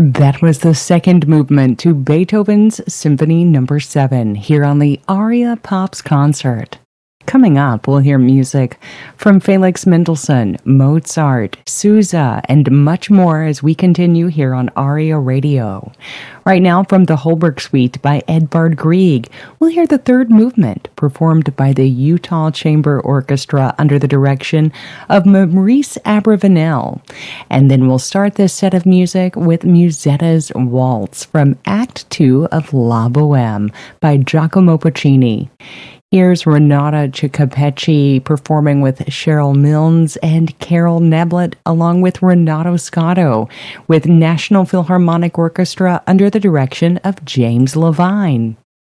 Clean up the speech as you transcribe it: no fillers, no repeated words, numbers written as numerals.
That was the second movement to Beethoven's Symphony No. 7 here on the Aria Pops concert. Coming up, we'll hear music from Felix Mendelssohn, Mozart, Sousa, and much more as we continue here on Aria Radio. Right now, from the Holberg Suite by Edvard Grieg, we'll hear the third movement performed by the Utah Chamber Orchestra under the direction of Maurice Abravanel. And then we'll start this set of music with Musetta's Waltz from Act 2 of La Boheme by Giacomo Puccini. Here's Renata Cicapecci performing with Cheryl Milnes and Carol Neblett, along with Renato Scotto, with National Philharmonic Orchestra under the direction of James Levine.